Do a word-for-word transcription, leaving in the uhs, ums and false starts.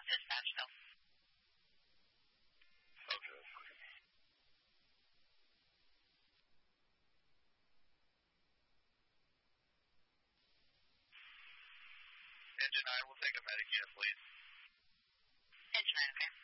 Dispatch, though. Okay. Engine nine will take a medic unit, please. Engine nine, okay.